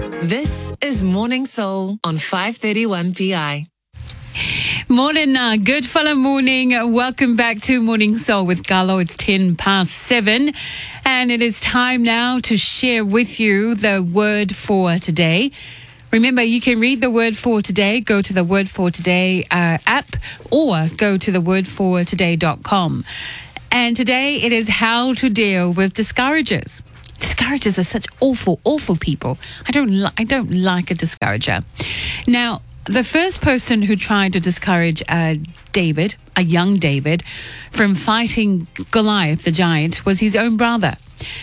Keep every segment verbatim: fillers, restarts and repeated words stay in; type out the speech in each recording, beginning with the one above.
This is Morning Soul on five thirty-one P I. Morning, uh, good fellow morning. Welcome back to Morning Soul with Carlo. It's ten past seven, and it is time now to share with you the word for today. Remember, you can read the word for today. Go to the Word for Today uh, app or go to the word for today dot com. And today it is how to deal with discouragers. Discouragers are such awful, awful people. I don't, li- I don't like a discourager. Now, the first person who tried to discourage uh, David, a young David, from fighting Goliath, the giant, was his own brother,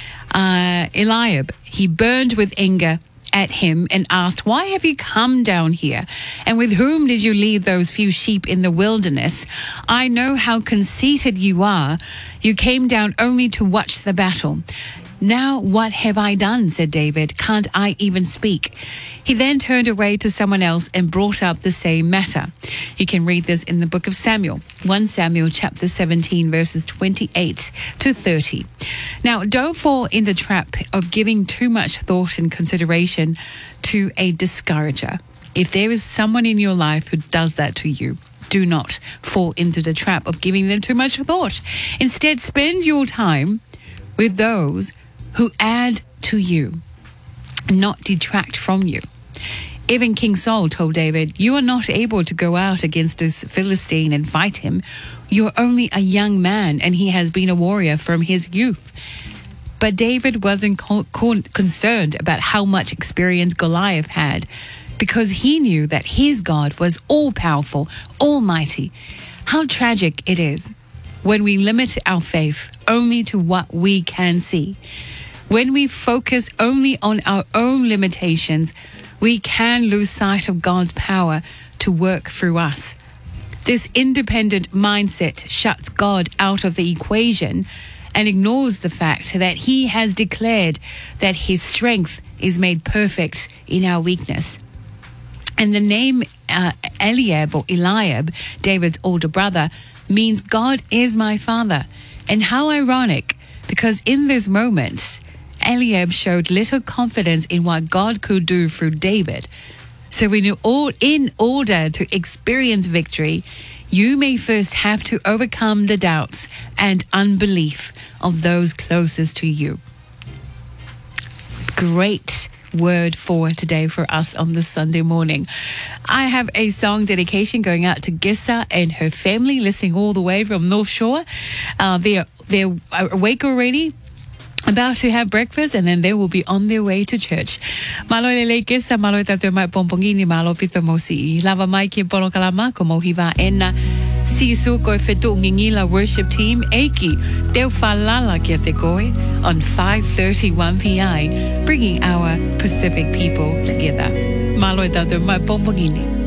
uh, Eliab. He burned with anger at him and asked, "Why have you come down here? And with whom did you leave those few sheep in the wilderness? I know how conceited you are. You came down only to watch the battle." "Now what have I done?" said David. "Can't I even speak?" He then turned away to someone else and brought up the same matter. You can read this in the book of Samuel, First Samuel chapter seventeen, verses twenty-eight to thirty. Now, don't fall in the trap of giving too much thought and consideration to a discourager. If there is someone in your life who does that to you, do not fall into the trap of giving them too much thought. Instead, spend your time with those who add to you, not detract from you. Even King Saul told David, "You are not able to go out against this Philistine and fight him. You are only a young man, and he has been a warrior from his youth." But David wasn't co- co- concerned about how much experience Goliath had, because he knew that his God was all-powerful, almighty. How tragic it is when we limit our faith only to what we can see. When we focus only on our own limitations, we can lose sight of God's power to work through us. This independent mindset shuts God out of the equation and ignores the fact that he has declared that his strength is made perfect in our weakness. And the name uh, Eliab or Eliab, David's older brother, means God is my father. And how ironic, because in this moment, Eliab showed little confidence in what God could do through David. So in order to experience victory, you may first have to overcome the doubts and unbelief of those closest to you. Great word for today for us on this Sunday morning. I have a song dedication going out to Gissa and her family listening all the way from North Shore. Uh, they're, they're awake already, about to have breakfast, and then they will be on their way to church. Malo lele Gissa, malo tato mai pompongini, malo pito mosi. Lava mai ki polo kalama ko mohiva ena. Sisu ko fetu ngingila worship team Eki Deu falala kia te koe on five thirty-one P I, bringing our Pacific people together. Malo tato mai pompongini.